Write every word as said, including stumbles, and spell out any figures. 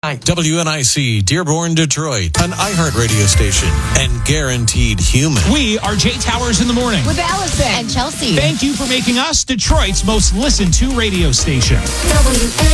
Bye. W N I C, Dearborn, Detroit, an iHeart radio station and guaranteed human. We are Jay Towers in the morning. With Allison and Chelsea. Thank you for making us Detroit's most listened to radio station. W